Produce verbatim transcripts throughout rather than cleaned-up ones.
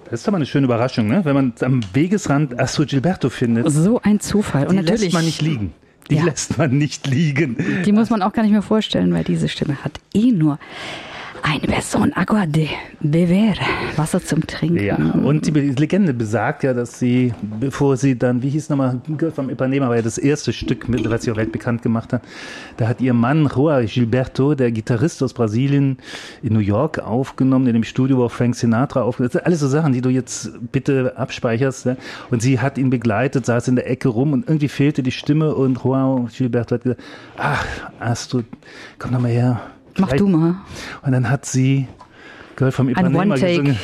Das ist doch mal eine schöne Überraschung, ne? Wenn man am Wegesrand Astrud Gilberto findet. So ein Zufall. Und die natürlich lässt man nicht liegen. Die ja. lässt man nicht liegen. Die muss man auch gar nicht mehr vorstellen, weil diese Stimme hat eh nur eine Person, Agua de beber, Wasser zum Trinken. Ja, und die Legende besagt ja, dass sie, bevor sie dann, wie hieß nochmal, Girl from Ipanema war ja das erste Stück, mit, was sie auch weltbekannt gemacht hat, da hat ihr Mann, João Gilberto, der Gitarrist aus Brasilien, in New York aufgenommen, in dem Studio, wo auch Frank Sinatra aufgenommen hat. Das sind alles so Sachen, die du jetzt bitte abspeicherst. Ja? Und sie hat ihn begleitet, saß in der Ecke rum und irgendwie fehlte die Stimme und João Gilberto hat gesagt, ach, Astrud, komm doch mal her. Mach du mal. Und dann hat sie Girl from Ipanema Ein One-Take gesungen.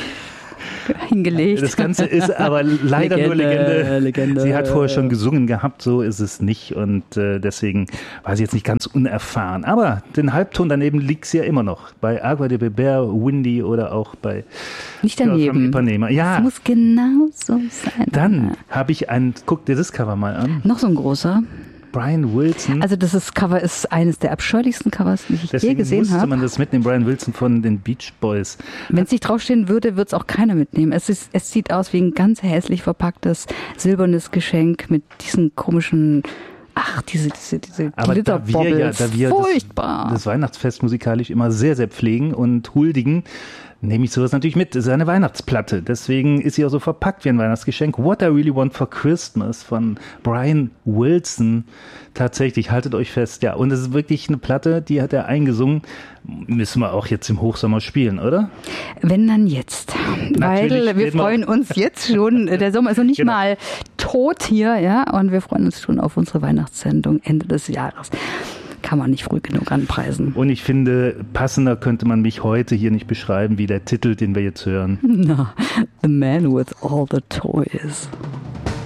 Hingelegt. Das Ganze ist aber leider Legende, nur Legende. Legende. Sie hat vorher schon gesungen gehabt, so ist es nicht. Und äh, deswegen war sie jetzt nicht ganz unerfahren. Aber den Halbton daneben liegt sie ja immer noch. Bei Agua de Beber, Windy oder auch bei Nicht Girl daneben. from Ipanema. Ja. Das muss genau so sein. Dann habe ich ein, guck dir das Cover mal an. Noch so ein großer. Brian Wilson. Also das ist Cover ist eines der abscheulichsten Covers, die ich Deswegen je gesehen musste habe. man das mitnehmen, Brian Wilson von den Beach Boys. Wenn es nicht draufstehen würde, wird es auch keiner mitnehmen. Es, ist, es sieht aus wie ein ganz hässlich verpacktes silbernes Geschenk mit diesen komischen, ach, diese, diese, diese Aber da wir ja, da wir furchtbar. Das, das Weihnachtsfest musikalisch immer sehr, sehr pflegen und huldigen, nehme ich sowas natürlich mit. Das ist eine Weihnachtsplatte. Deswegen ist sie auch so verpackt wie ein Weihnachtsgeschenk. What I Really Want for Christmas von Brian Wilson. Tatsächlich, haltet euch fest. Ja, und es ist wirklich eine Platte, die hat er eingesungen. Müssen wir auch jetzt im Hochsommer spielen, oder? Wenn dann jetzt. Natürlich, Weil wir freuen uns jetzt schon. Der Sommer ist noch nicht Genau. mal tot hier, ja. Und wir freuen uns schon auf unsere Weihnachtssendung Ende des Jahres. Kann man nicht früh genug anpreisen. Und ich finde, passender könnte man mich heute hier nicht beschreiben, wie der Titel, den wir jetzt hören. Na, The Man with All the Toys.